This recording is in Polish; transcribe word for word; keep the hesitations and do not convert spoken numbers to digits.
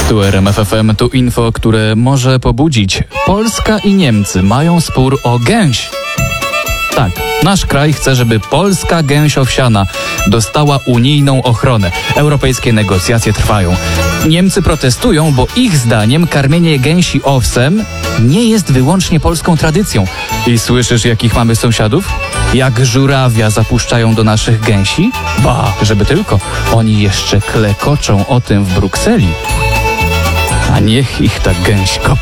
Tu R M F F M, tu info, które może pobudzić. Polska i Niemcy mają spór o gęś. Tak, nasz kraj chce, żeby polska gęś owsiana dostała unijną ochronę. Europejskie negocjacje trwają. Niemcy protestują, bo ich zdaniem karmienie gęsi owsem nie jest wyłącznie polską tradycją. I słyszysz, jakich mamy sąsiadów? Jak żurawia zapuszczają do naszych gęsi? Ba, żeby tylko. Oni jeszcze klekoczą o tym w Brukseli. A niech ich ta gęś kopie.